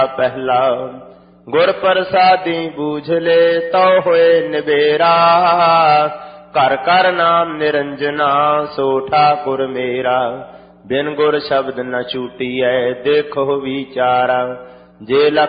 ਪਹਿਲਾ ਗੁਰ ਪ੍ਰਸਾਦੀ ਬੂਝ ਲੈ ਤਉ ਹੋਏ ਨਿਬੇਰਾ। ਘਰ ਘਰ ਨਾਮ ਨਿਰੰਜਨਾ ਸੋ ਠਾਕੁਰ ਮੇਰਾ। ਬਿਨ ਗੁਰ ਸ਼ਬਦ ਨ ਛੂਟੀਐ ਦੇਖੋ ਵਿਚਾਰਾ। ਜੇ